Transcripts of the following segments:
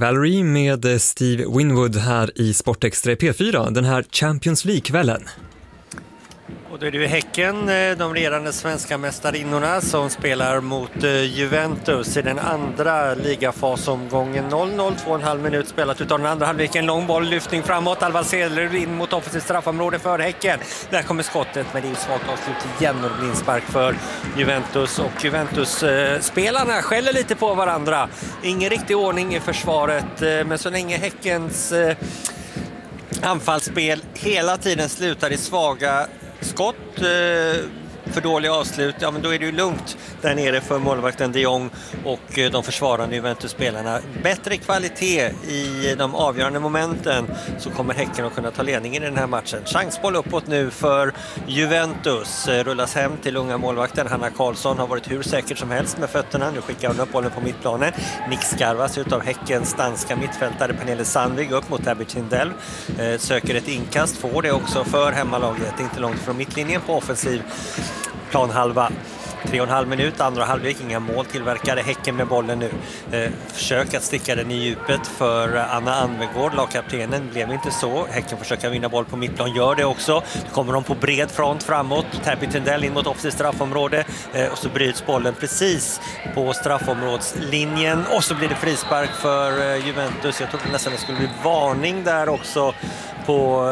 Valerie med Steve Winwood här i Sportextra P4, den här Champions League-kvällen. Och då är det ju Häcken, de regerande svenska mästarinnorna, som spelar mot Juventus i den andra ligafasomgången. 0-0, 2,5 minut spelat utav den andra halvleken. Lång boll, lyftning framåt, Alva Cederlund in mot offensivt straffområde för Häcken. Där kommer skottet, men det är ju svagt avslut igen och det blir inspark för Juventus. Och Juventus-spelarna skäller lite på varandra. Ingen riktig ordning i försvaret, men så länge Häckens anfallsspel hela tiden slutar i svaga skott, för dåliga avslut, ja men då är det ju lugnt där nere för målvakten de Jong och de försvarande Juventus-spelarna. Bättre kvalitet i de avgörande momenten, så kommer Häcken att kunna ta ledningen i den här matchen. Chansboll uppåt nu för Juventus, rullas hem till unga målvakten Hanna Karlsson, har varit hur säker som helst med fötterna. Nu skickar hon upp bollen på mittplanen. Nick skarvas utav Häckens danska mittfältare Pernille Sandvig upp mot Abby Tindell. Söker ett inkast, får det också för hemmalaget, inte långt från mittlinjen på offensiv planhalva. 3,5 minut, andra halvlek, inga mål tillverkade. Häcken med bollen nu. Försök att sticka den i djupet för Anna Anvegård, lagkaptenen. Blev inte så. Häcken försöker vinna boll på mittplan, gör det också. Då kommer de på bred front framåt. Tabby Tindell in mot offensivt straffområde. Och så bryts bollen precis på straffområdslinjen. Och så blir det frispark för Juventus. Jag trodde nästan det skulle bli varning där också på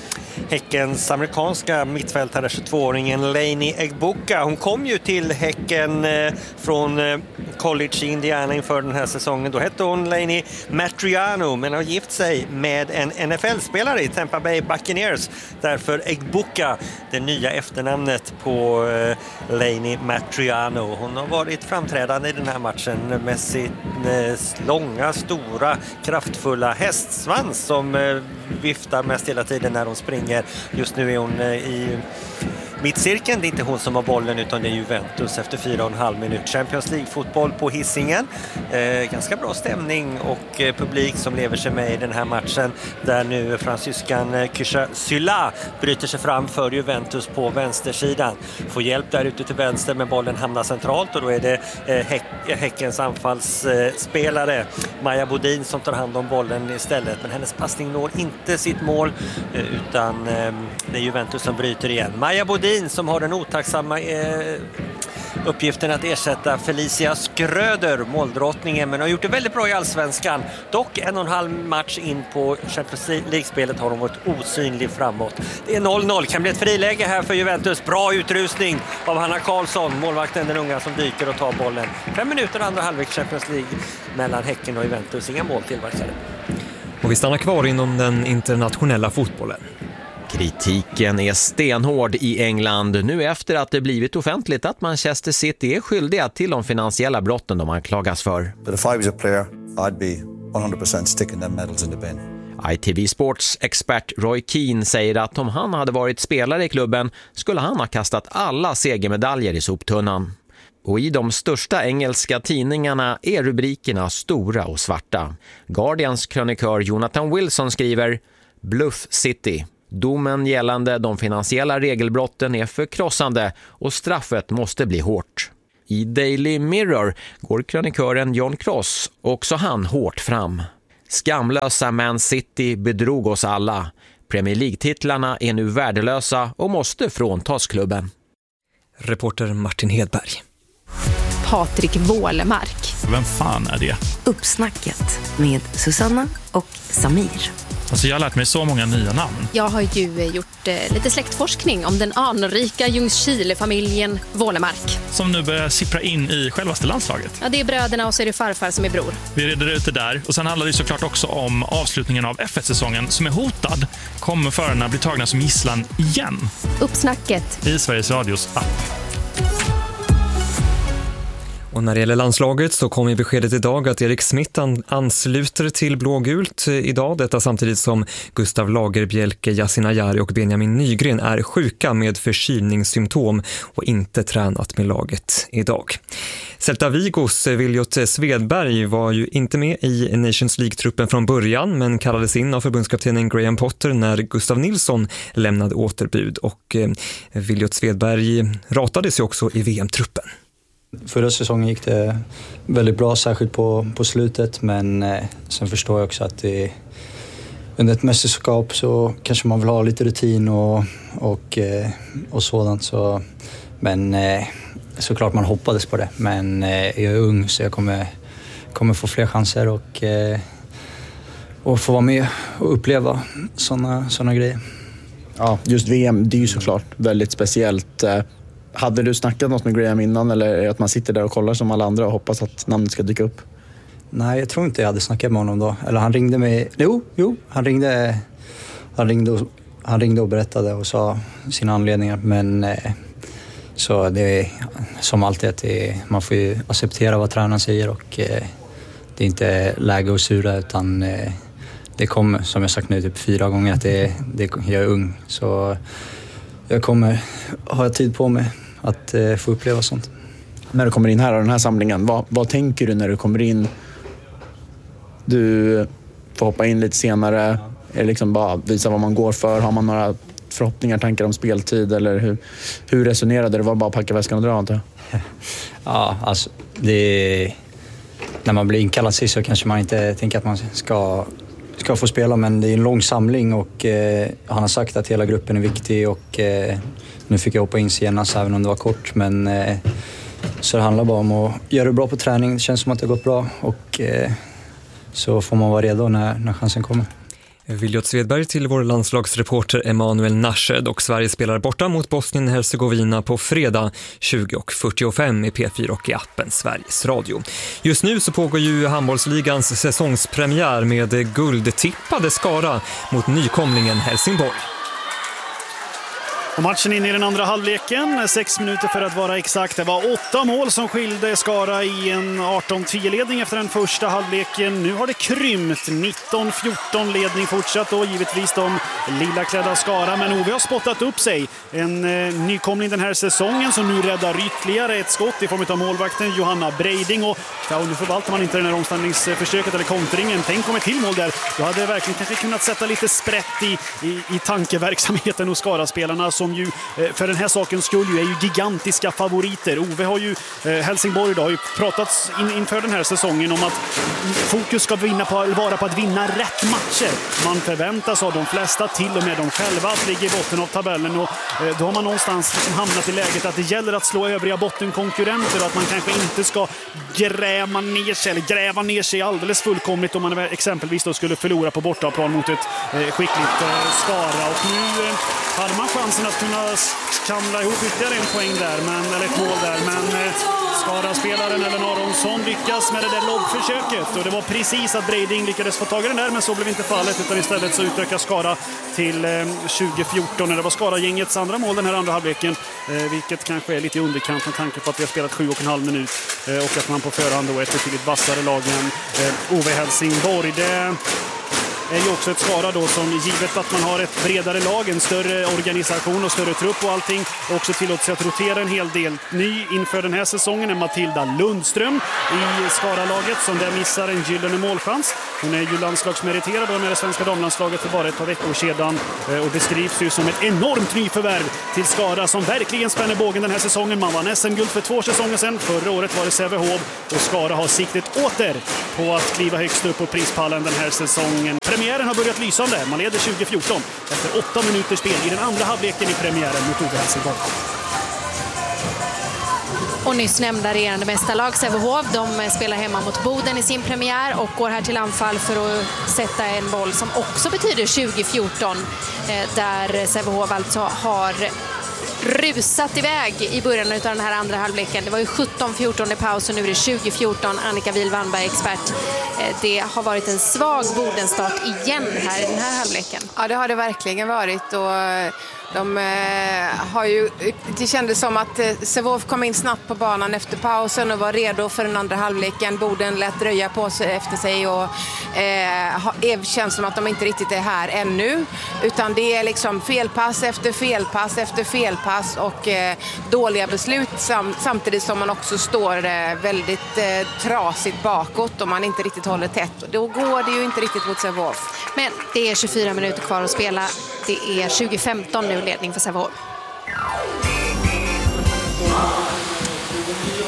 Häckens amerikanska mittfältare, 22-åringen Lainey Egbuka. Hon kom ju till Häcken från college i Indiana inför den här säsongen. Då hette hon Lainey Matriano, men har gift sig med en NFL-spelare i Tampa Bay Buccaneers. Därför Egbuka, det nya efternamnet på Lainey Matriano. Hon har varit framträdande i den här matchen med sin långa, stora, kraftfulla hästsvans som viftar mest hela tiden när hon springer. Just nu är hon i mittcirkeln. Det är inte hon som har bollen, utan det är Juventus efter 4,5 minut. Champions League-fotboll på Hisingen. Ganska bra stämning och publik som lever sig med i den här matchen, där nu fransyskan Kysha Sylla bryter sig fram för Juventus på vänstersidan. Får hjälp där ute till vänster, men bollen hamnar centralt och då är det Häckens anfallsspelare Maja Bodin som tar hand om bollen istället. Men hennes passning når inte sitt mål, utan det är Juventus som bryter igen. Maja Bodin som har den otacksamma uppgiften att ersätta Felicia Skröder, måldrottningen, men har gjort det väldigt bra i Allsvenskan. Dock 1,5 match in på Champions League-spelet har hon varit osynlig framåt. Det är 0-0, kan bli ett friläge här för Juventus. Bra utrustning av Hanna Karlsson, målvakten den unga som dyker och tar bollen. 5 minuter andra halvlek Champions League mellan Häcken och Juventus. Inga mål tillverkade. Och vi stannar kvar inom den internationella fotbollen. Kritiken är stenhård i England nu efter att det blivit offentligt att Manchester City är skyldiga till de finansiella brotten de anklagas för. But if I was a player, I'd be 100% sticking them medals in the bin. ITV Sports expert Roy Keane säger att om han hade varit spelare i klubben skulle han ha kastat alla segermedaljer i soptunnan. Och i de största engelska tidningarna är rubrikerna stora och svarta. Guardians krönikör Jonathan Wilson skriver: Bluff City. Domen gällande de finansiella regelbrotten är förkrossande och straffet måste bli hårt. I Daily Mirror går krönikören John Cross också han hårt fram. Skamlösa Man City bedrog oss alla. Premier League-titlarna är nu värdelösa och måste fråntas klubben. Reporter Martin Hedberg. Patrik Wålemark. Vem fan är det? Uppsnacket med Susanna och Samir. Alltså jag har lärt mig så många nya namn. Jag har ju gjort lite släktforskning om den anrika Ljungskile-familjen Wålemark. Som nu börjar sippra in i självaste landslaget. Ja, det är bröderna och så är det farfar som är bror. Vi reder ut det där. Och sen handlar det såklart också om avslutningen av F1-säsongen som är hotad. Kommer förarna bli tagna som gisslan igen? Uppsnacket i Sveriges Radios app. Och när det gäller landslaget så kom i beskedet idag att Erik Smith ansluter till blågult idag. Detta samtidigt som Gustav Lagerbielke, Yasin Ayari och Benjamin Nygren är sjuka med förkylningssymptom och inte tränat med laget idag. Celta Vigos Viljot Svedberg var ju inte med i Nations League-truppen från början, men kallades in av förbundskaptenen Graham Potter när Gustav Nilsson lämnade återbud, och Viljot Svedberg ratades ju också i VM-truppen. Förra säsongen gick det väldigt bra, särskilt på slutet, men sen förstår jag också att det under ett mästerskap så kanske man vill ha lite rutin och sådant. Så, men såklart man hoppades på det, men jag är ung så jag kommer få fler chanser och få vara med och uppleva såna grejer. Ja, just VM, det är ju såklart väldigt speciellt. Hade du snackat något med Graham innan, eller är det att man sitter där och kollar som alla andra och hoppas att namnet ska dyka upp? Nej, jag tror inte jag hade snackat med honom då. Eller han ringde mig. Jo, han ringde och berättade och sa sina anledningar. Men så det är som alltid att man får ju acceptera vad tränaren säger, och det är inte läge att sura, utan det kommer, som jag sagt nu typ 4 gånger, att jag är ung. Så jag kommer ha tid på mig att få uppleva sånt. När du kommer in här och den här samlingen, vad tänker du när du kommer in? Du får hoppa in lite senare. Är det liksom bara visa vad man går för? Har man några förhoppningar, tankar om speltid? Eller hur resonerade du? Var det bara att packa väskan och dra, antar jag? Ja, alltså när man blir inkallad sist så kanske man inte tänker att man ska få spela, men det är en lång samling och han har sagt att hela gruppen är viktig, och nu fick jag hoppa in senast även om det var kort, men så det handlar bara om att göra det bra på träning. Det känns som att det har gått bra, och så får man vara redo när chansen kommer. Viljot Svedberg till vår landslagsreporter Emanuel Narshed, och Sverige spelar borta mot Bosnien-Hercegovina på fredag 20:45 i P4 och i appen Sveriges Radio. Just nu så pågår ju handbollsligans säsongspremiär med guldtippade Skara mot nykomlingen Helsingborg. Och matchen in i den andra halvleken, 6 minuter för att vara exakt. Det var 8 mål som skilde Skara i en 18-10-ledning efter den första halvleken. Nu har det krympt, 19-14 ledning fortsatt, och givetvis de lilla klädda Skara. Men Ove har spottat upp sig. En nykomling den här säsongen som nu räddar ytterligare ett skott i form av målvakten Johanna Breiding. Och nu förvaltar man inte den här omställningsförsöket eller kontringen. Tänk om ett till mål där. Då hade det verkligen kanske kunnat sätta lite sprätt i tankeverksamheten hos Skara-spelarna, som ju för den här sakens skull ju är ju gigantiska favoriter. Ove har ju Helsingborg idag har ju pratat inför den här säsongen om att fokus ska vara på att vinna rätt matcher. Man förväntas av de flesta, till och med de själva, att ligga i botten av tabellen, och då har man någonstans hamnat i läget att det gäller att slå övriga bottenkonkurrenter, och att man kanske inte ska gräva ner sig alldeles fullkomligt om man exempelvis då skulle förlora på bortaplan mot ett skickligt Skara. Och nu hade man chansen att kunna kamla ihop ytterligare en poäng där, eller ett mål där, men Skara-spelaren Ellen Aronsson lyckas med det där lobbförsöket, och det var precis att Breiding lyckades få tag i den där, men så blev inte fallet, utan istället så utökar Skara till 2014. Det var Skara-gängets andra mål den här andra halvleken, vilket kanske är lite i underkant med tanke på att vi har spelat 7,5 minut, och att man på förhand då är ett betydligt vassare lag än Ove Helsingborg. Det är ju också ett Skara då som, givet att man har ett bredare lag, en större organisation och större trupp och allting, också tillåter sig att rotera en hel del. Ny inför den här säsongen är Matilda Lundström i Skara-laget, som där missar en gyllene målchans. Hon är ju landslagsmeriterad med det svenska damlandslaget för bara ett par veckor sedan, och beskrivs ju som ett enormt nyförvärv till Skara, som verkligen spänner bågen den här säsongen. Man vann SM-guld för 2 säsonger sedan. Förra året var det Sävehof, och Skara har siktet åter på att kliva högst upp på prispallen den här säsongen. Premiären har börjat lysande. Man leder 2014 efter 8 minuters spel i den andra halvleken i premiären mot Ove Helsingborg. Och nyss nämnda regerande mästarlag Sävehof, de spelar hemma mot Boden i sin premiär och går här till anfall för att sätta en boll som också betyder 2014, där Sävehof alltså har rusat iväg i början av den här andra halvleken. Det var ju 17-14 i paus, och nu är det 2014. Annika Wihl-Wannberg, expert. Det har varit en svag Bodenstart igen här i den här halvleken. Ja, det har det verkligen varit, och de har ju, det kändes som att Sävehof kom in snabbt på banan efter pausen och var redo för den andra halvleken. Boden lät dröja på sig efter sig, och känns som att de inte riktigt är här ännu, utan det är liksom felpass efter felpass efter felpass och dåliga beslut, samtidigt som man också står väldigt trasigt bakåt och man inte riktigt håller tätt. Då går det ju inte riktigt mot Sävehof. Men det är 24 minuter kvar att spela. Det är 2015 nu ledning för Sävehof.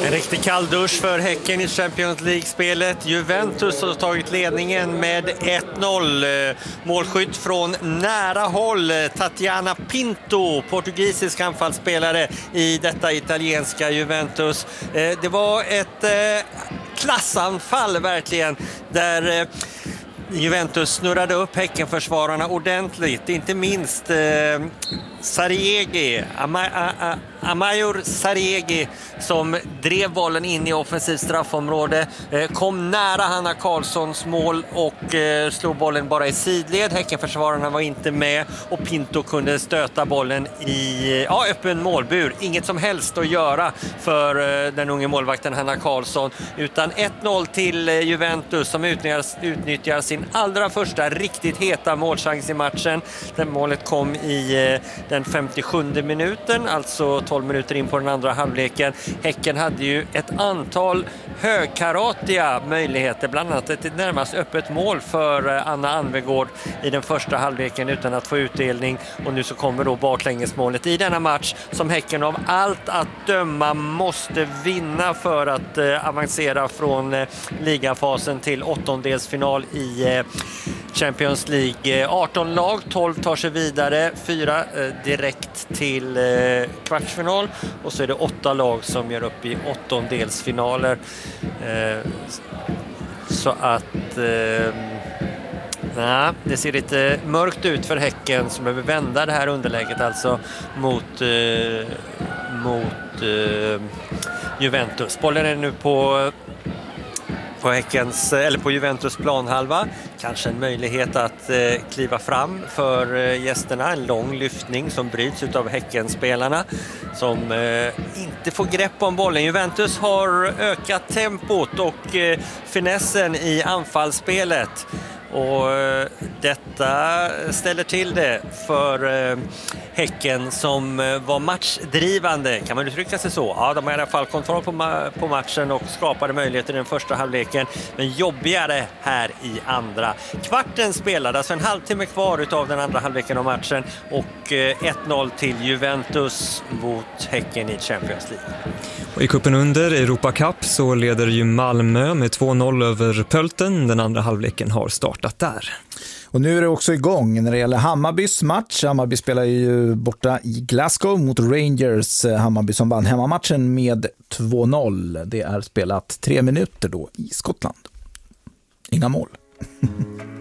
En riktig kalldusch för Häcken i Champions League-spelet. Juventus har tagit ledningen med 1-0. Målskytt från nära håll, Tatiana Pinto, portugisisk anfallsspelare i detta italienska Juventus. Det var ett klassanfall verkligen, där Juventus snurrade upp Häckenförsvararna ordentligt. Inte minst Sarriegi, Amajor Sarriegi, som drev bollen in i offensivt straffområde, kom nära Hanna Karlssons mål och slog bollen bara i sidled. Häckenförsvararna var inte med och Pinto kunde stöta bollen i öppen målbur. Inget som helst att göra för den unge målvakten Hanna Karlsson, utan 1-0 till Juventus, som utnyttjar sin allra första riktigt heta målchans i matchen. Det målet kom i den 57:e minuten, alltså 12 minuter in på den andra halvleken. Häcken hade ju ett antal högkaratiga möjligheter, bland annat ett närmast öppet mål för Anna Anvegård i den första halvleken utan att få utdelning, och nu så kommer då baklängesmålet i denna match som Häcken av allt att döma måste vinna för att avancera från ligafasen till åttondelsfinal i Champions League. 18 lag, 12 tar sig vidare, 4 direkt till kvartsfinal, och så är det 8 lag som gör upp i åttondelsfinaler. Så att det ser lite mörkt ut för Häcken, som behöver vända det här underläget alltså mot Juventus. Bollen är nu på på Juventus planhalva. Kanske en möjlighet att kliva fram för gästerna. En lång lyftning som bryts av Häckenspelarna som inte får grepp om bollen. Juventus har ökat tempot och finessen i anfallsspelet. Och detta ställer till det för Häcken, som var matchdrivande, kan man uttrycka sig så. Ja, de har i alla fall kontroll på matchen och skapade möjligheter i den första halvleken, men jobbigare här i andra. Kvarten spelade, alltså en halvtimme kvar utav den andra halvleken av matchen, och 1-0 till Juventus mot Häcken i Champions League. Och i kuppen under Europa Cup så leder ju Malmö med 2-0 över Pölten. Den andra halvleken har startat där. Och nu är det också igång när det gäller Hammarbys match. Hammarby spelar ju borta i Glasgow mot Rangers. Hammarby som vann hemmamatchen med 2-0. Det är spelat 3 minuter då i Skottland. Inga mål.